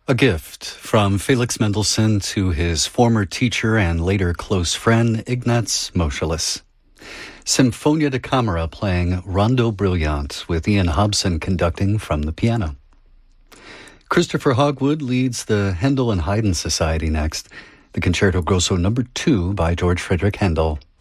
A gift from Felix Mendelssohn to his former teacher and later close friend, Ignaz Moscheles. Sinfonia da Camera playing Rondo Brilliant with Ian Hobson conducting from the piano. Christopher Hogwood leads the Handel and Haydn Society next. The Concerto Grosso No. 2 by George Frederick Handel.